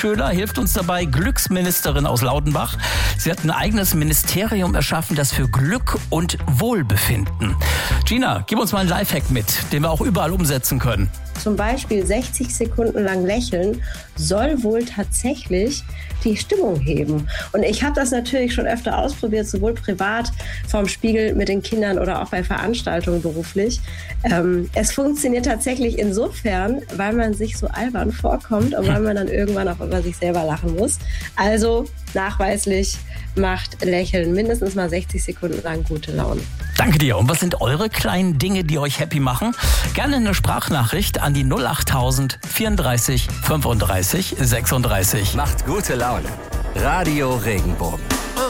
Schöler hilft uns dabei, Glücksministerin aus Laudenbach. Sie hat ein eigenes Ministerium erschaffen, das für Glück und Wohlbefinden. Gina, gib uns mal einen Lifehack mit, den wir auch überall umsetzen können. Zum Beispiel 60 Sekunden lang lächeln soll wohl tatsächlich die Stimmung heben. Und ich habe das natürlich schon öfter ausprobiert, sowohl privat vorm Spiegel mit den Kindern oder auch bei Veranstaltungen beruflich. Es funktioniert tatsächlich insofern, weil man sich so albern vorkommt und weil man dann irgendwann auch über sich selber lachen muss. Also nachweislich macht Lächeln mindestens mal 60 Sekunden lang gute Laune. Danke dir. Und was sind eure kleinen Dinge, die euch happy machen? Gerne eine Sprachnachricht an die 08000 34 35 36. Macht gute Laune. Radio Regenbogen.